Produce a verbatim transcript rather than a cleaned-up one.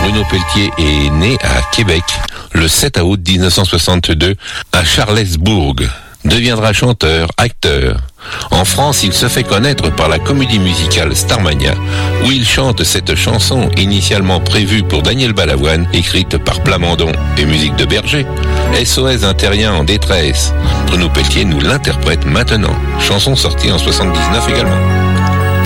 Bruno Pelletier est né à Québec le sept août dix-neuf cent soixante-deux à Charlesbourg. Deviendra chanteur, acteur. En France, il se fait connaître par la comédie musicale Starmania, où il chante cette chanson initialement prévue pour Daniel Balavoine, écrite par Plamondon et musique de Berger. S O S d'un terrien en détresse. Bruno Pelletier nous l'interprète maintenant. Chanson sortie en soixante-dix-neuf également.